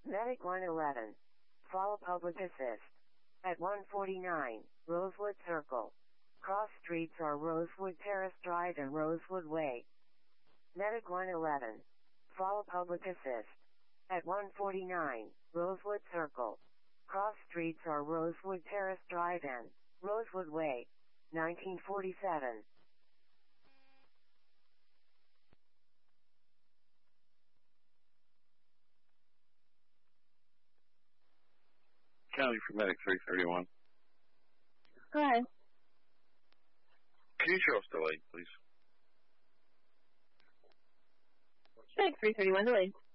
Medic 111. Follow publicist. At 149, Rosewood Circle. Cross streets are Rosewood Terrace Drive and Rosewood Way. Medic 111. Follow publicist. At 149, Rosewood Circle. Cross streets are Rosewood Terrace Drive and Rosewood Way. 1947. County for Medic 331. Hi. Can you show us delayed, please? Medic 331 delayed.